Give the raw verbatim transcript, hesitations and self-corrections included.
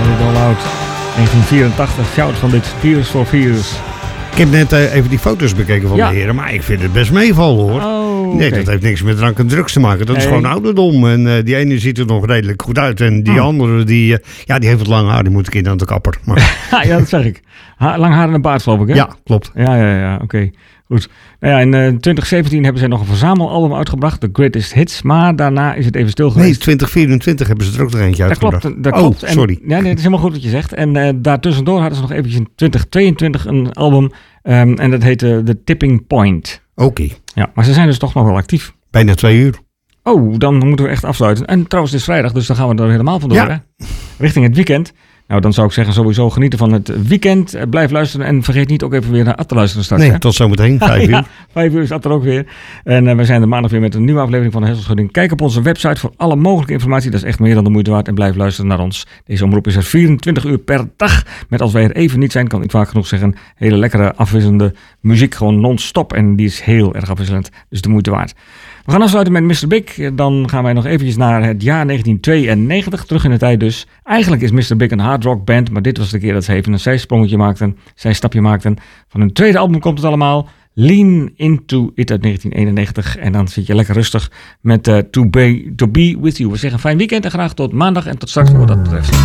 Let It All Out. negentien vierentachtig, Shout van dit Tears for Fears. Ik heb net uh, even die foto's bekeken van ja. de heren, maar ik vind het best meevallen hoor. Oh, okay. Nee, dat heeft niks met drank en drugs te maken. Dat nee. is gewoon ouderdom. En uh, die ene ziet er nog redelijk goed uit. En die oh. andere, die, uh, ja, die heeft het lang haar. Die moet ik in aan de kapper. Maar... ja, dat zeg ik. Ha- lang haar en een baard, geloof ik, hè? Ja, klopt. Ja, ja, ja, oké. Okay. Goed. Nou ja, in uh, twintig zeventien hebben zij nog een verzamelalbum uitgebracht, The Greatest Hits. Maar daarna is het even stil geweest. Nee, twintig vierentwintig hebben ze er ook nog eentje uitgebracht. Dat klopt. Dat klopt. Oh, sorry. En, ja, nee, dat is helemaal goed wat je zegt. En uh, daartussendoor hadden ze nog eventjes in twintig tweeëntwintig een album. Um, en dat heette The Tipping Point. Oké. Okay. Ja, maar ze zijn dus toch nog wel actief. Bijna twee uur. Oh, dan moeten we echt afsluiten. En trouwens, het is vrijdag, dus dan gaan we er helemaal vandoor. Ja. Hè? Richting het weekend. Nou, dan zou ik zeggen sowieso genieten van het weekend. Blijf luisteren en vergeet niet ook even weer naar Ad te luisteren straks. Nee, hè? tot zometeen. Vijf uur. ja, vijf uur is Ad er ook weer. En uh, we zijn er maandag weer met een nieuwe aflevering van de Hesselschudding. Kijk op onze website voor alle mogelijke informatie. Dat is echt meer dan de moeite waard. En blijf luisteren naar ons. Deze omroep is er vierentwintig uur per dag. Met als wij er even niet zijn, kan ik vaak genoeg zeggen, hele lekkere afwisselende muziek. Gewoon non-stop. En die is heel erg afwisselend. Dus de moeite waard. We gaan afsluiten met mister Big. Dan gaan wij nog eventjes naar het jaar negentien tweeënnegentig. Terug in de tijd dus. Eigenlijk is mister Big een hard rock band. Maar dit was de keer dat ze even een zijsprongetje maakten. Zijstapje maakten. Van hun tweede album komt het allemaal. Lean Into It uit negentien eenennegentig. En dan zit je lekker rustig met uh, to, be, to Be With You. We zeggen fijn weekend en graag tot maandag. En tot straks voor wat dat betreft.